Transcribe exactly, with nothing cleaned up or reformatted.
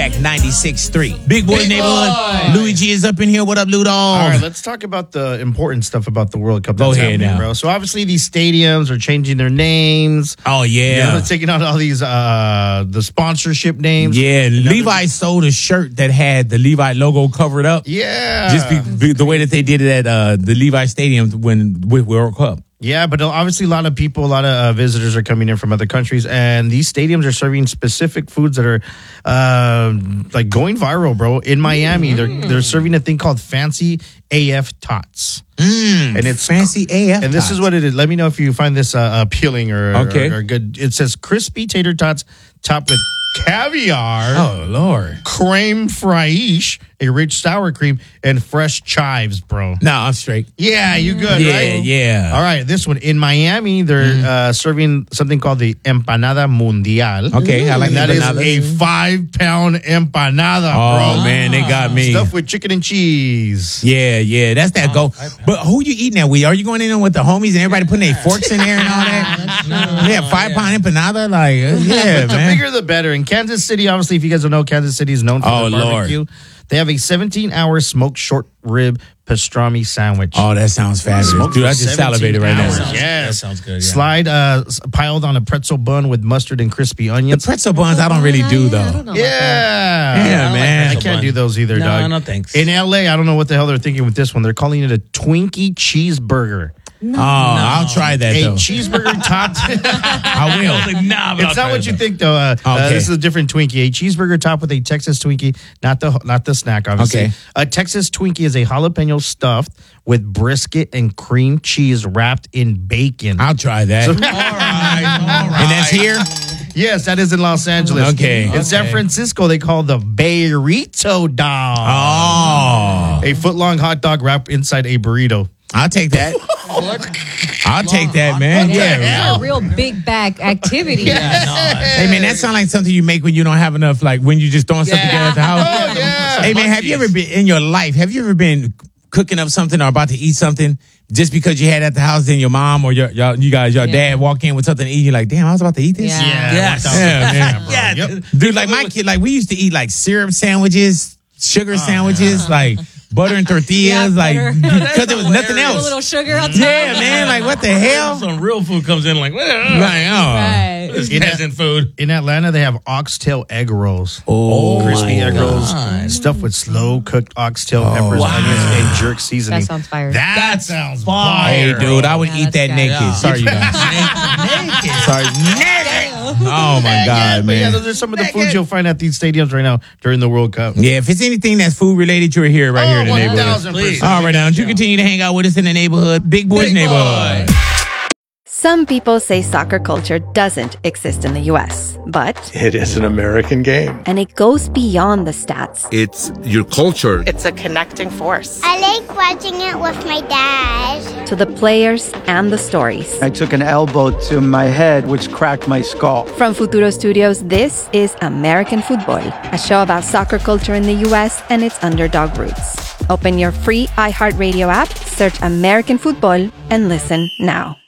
Throwback ninety-six point three. Big Boy Big Neighborhood. Boy. Louis G is up in here. What up, Lou Dog? All right, let's talk about the important stuff about the World Cup. Go that's ahead happening, now. bro. So obviously these stadiums are changing their names. Oh, You know, yeah. they're taking out all these uh the sponsorship names. Yeah, Levi sold a shirt that had the Levi logo covered up. Yeah. Just be, be, the way that they did it at uh, the Levi Stadium when with World Cup. Yeah, but obviously a lot of people, a lot of uh, visitors are coming in from other countries, and these stadiums are serving specific foods that are uh, like going viral, bro. In Miami, they're they're serving a thing called Fancy A F Tots. Mm, And it's fancy A F. And this tots. is what it is. Let me know if you find this uh, appealing or, Okay. or, or good. It says crispy tater tots topped with caviar, Oh, Lord. creme fraiche, a rich sour cream, and fresh chives, bro. No, I'm straight. Yeah, you good, Yeah, right? yeah. All right, this one. In Miami, they're uh, serving something called the Empanada Mundial. Okay, I like And that is empanadas. a five-pound empanada, Oh, bro. man, they got me. Stuff with chicken and cheese. Yeah, yeah, that's that go. But who you eating that with? Are you going in with the homies and everybody putting their forks in there and all that? Yeah, five pound empanada, like uh, yeah, The man. bigger, the better. In Kansas City, obviously, if you guys don't know, Kansas City is known for Oh, the Lord. barbecue. They have a seventeen-hour smoked short rib pastrami sandwich. Oh, that sounds fabulous, Smoked dude. for I just seventeen salivated right hours. now. Yes. That sounds good, yeah. Slide uh, s- piled on a pretzel bun with mustard and crispy The onions. pretzel buns, I don't really do I though. don't know about Yeah. that. Yeah, I like man. I pretzel can't bun. do those either, No, dog. no thanks. In L A, I don't know what the hell they're thinking with this one. They're calling it a Twinkie cheeseburger. Oh, I'll try that A though. cheeseburger topped. I will. Nah, but I'll It's try not what it. you think, though. Uh, uh, Okay. this is a different Twinkie. A cheeseburger topped with a Texas Twinkie, not the not the snack, obviously. Okay. A Texas Twinkie is a jalapeno stuffed with brisket and cream cheese wrapped in bacon. I'll try that. All right, all right. And that's here? Yes, that is in Los Angeles. Okay. In San Okay. Francisco, they call the burrito dog. Oh, A foot long hot dog wrapped inside a burrito. I'll take that. I'll take that, man. Yeah. That's a real big bag activity. Yeah, no, Hey, man, that sounds like something you make when you don't have enough, like when you just throwing stuff Yeah. together at the house. Oh, yeah. Hey, man, have you ever been in your life? Have you ever been cooking up something or about to eat something just because you had it at the house, then your mom or your, your you guys, your Yeah. dad walk in with something to eat? You're like, damn, I was about to eat this. Yeah. Yes. Yeah, man. Yeah, Yep. Dude, like my kid, like we used to eat like syrup sandwiches, sugar sandwiches, like butter and tortillas, Yeah, like butter. because there was nothing A else. little sugar on top. Yeah, man, like what the hell? Some real food comes in like, well, Like, oh. Right. this In peasant food. In Atlanta, they have oxtail egg rolls. Oh, Crispy my egg rolls God. stuffed with slow cooked oxtail peppers, wow. onions, and jerk seasoning. That sounds fire. That, That sounds Hey, fire. dude, I would Yeah, eat that's that good. naked. Yeah. Sorry, you guys. Sorry, naked. Oh my Yeah, God, but yeah, man. those are some of the foods you'll find at these stadiums right now during the World Cup. Yeah, if it's anything that's food related, you're here right here in the Oh, neighborhood. one thousand percent. All right, now, don't you continue to hang out with us in the neighborhood, Big Boys Big neighborhood. Boy. Some people say soccer culture doesn't exist in the U S, but It is an American game. and it goes beyond the stats. It's your culture. It's a connecting force. I like watching it with my dad. To the players and the stories. I took an elbow to my head, which cracked my skull. From Futuro Studios, this is American Football, a show about soccer culture in the U S and its underdog roots. Open your free iHeartRadio app, search American Football, and listen now.